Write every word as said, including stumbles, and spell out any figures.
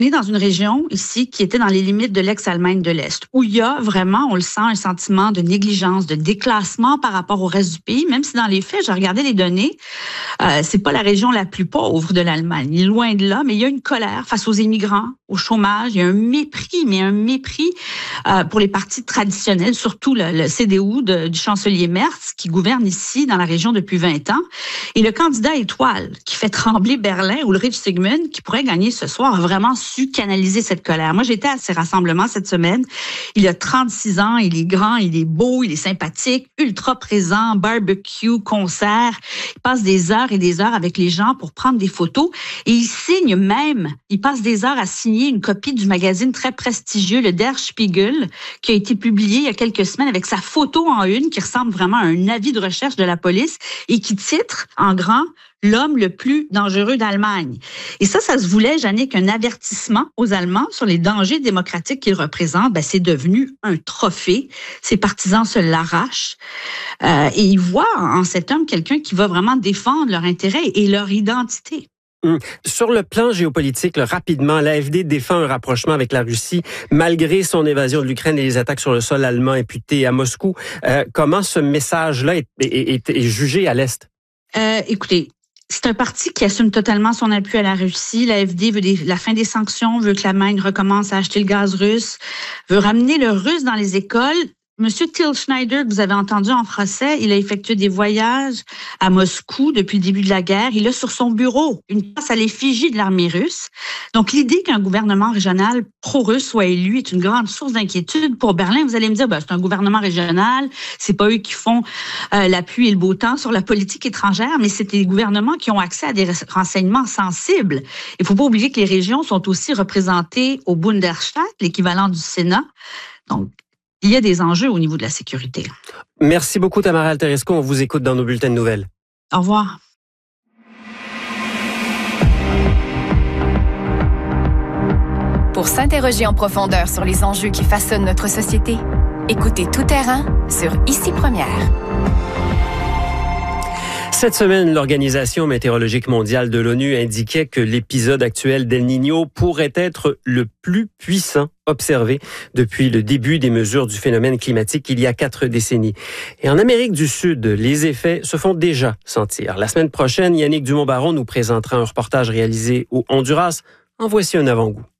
On est dans une région ici qui était dans les limites de l'ex-Allemagne de l'Est, où il y a vraiment, on le sent, un sentiment de négligence, de déclassement par rapport au reste du pays, même si dans les faits, j'ai regardé les données, euh, c'est pas la région la plus pauvre de l'Allemagne, loin de là, mais il y a une colère face aux immigrants, au chômage, il y a un mépris, mais un mépris euh, pour les partis traditionnels, surtout le, le C D U de, du chancelier Merz, qui gouverne ici dans la région depuis vingt ans, et le candidat étoile qui fait trembler Berlin, Ulrich Sigmund, qui pourrait gagner ce soir, a vraiment su canaliser cette colère. Moi, j'étais à ces rassemblements cette semaine. Il a trente-six ans, il est grand, il est beau, il est sympathique, ultra présent, barbecue, concert. Il passe des heures et des heures avec les gens pour prendre des photos et il signe même, il passe des heures à signer une copie du magazine très prestigieux, le Der Spiegel, qui a été publié il y a quelques semaines avec sa photo en une qui ressemble vraiment à un avis de recherche de la police et qui titre en grand l'homme le plus dangereux d'Allemagne. Et ça, ça se voulait, Jannick, un avertissement aux Allemands sur les dangers démocratiques qu'ils représentent. Ben, c'est devenu un trophée. Ses partisans se l'arrachent. Euh, et ils voient en cet homme quelqu'un qui va vraiment défendre leurs intérêts et leur identité. Hum. Sur le plan géopolitique, là, rapidement, l'A F D défend un rapprochement avec la Russie malgré son invasion de l'Ukraine et les attaques sur le sol allemand imputées à Moscou. Euh, comment ce message-là est, est, est, est jugé à l'Est? Euh, écoutez, c'est un parti qui assume totalement son appui à la Russie. L'A F D veut des, la fin des sanctions, veut que l'Allemagne recommence à acheter le gaz russe, veut ramener le russe dans les écoles. Monsieur Till Schneider, que vous avez entendu en français, il a effectué des voyages à Moscou depuis le début de la guerre. Il a sur son bureau une place à l'effigie de l'armée russe. Donc, l'idée qu'un gouvernement régional pro-russe soit élu est une grande source d'inquiétude pour Berlin. Vous allez me dire, ben, c'est un gouvernement régional, c'est pas eux qui font euh, la pluie et le beau temps sur la politique étrangère, mais c'est des gouvernements qui ont accès à des renseignements sensibles. Il faut pas oublier que les régions sont aussi représentées au Bundesrat, l'équivalent du Sénat. Donc, il y a des enjeux au niveau de la sécurité. Merci beaucoup, Tamara Alteresco. On vous écoute dans nos bulletins de nouvelles. Au revoir. Pour s'interroger en profondeur sur les enjeux qui façonnent notre société, écoutez Tout Terrain sur Ici Première. Cette semaine, l'Organisation météorologique mondiale de l'ONU indiquait que l'épisode actuel d'El Niño pourrait être le plus puissant observé depuis le début des mesures du phénomène climatique il y a quatre décennies. Et en Amérique du Sud, les effets se font déjà sentir. La semaine prochaine, Yannick Dumont-Baron nous présentera un reportage réalisé au Honduras. En voici un avant-goût.